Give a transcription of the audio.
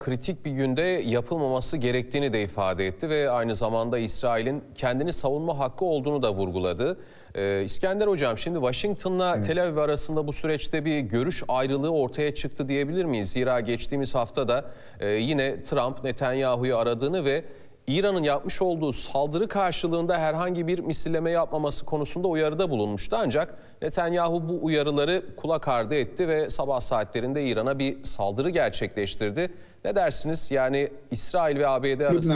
Kritik bir günde yapılmaması gerektiğini de ifade etti ve aynı zamanda İsrail'in kendini savunma hakkı olduğunu da vurguladı. İskender Hocam, şimdi Washington'la Tel Aviv arasında bu süreçte bir görüş ayrılığı ortaya çıktı diyebilir miyiz? Zira geçtiğimiz hafta da yine Trump Netanyahu'yu aradığını ve İran'ın yapmış olduğu saldırı karşılığında herhangi bir misilleme yapmaması konusunda uyarıda bulunmuştu. Ancak Netanyahu bu uyarıları kulak ardı etti ve sabah saatlerinde İran'a bir saldırı gerçekleştirdi. Ne dersiniz? Yani İsrail ve ABD arasında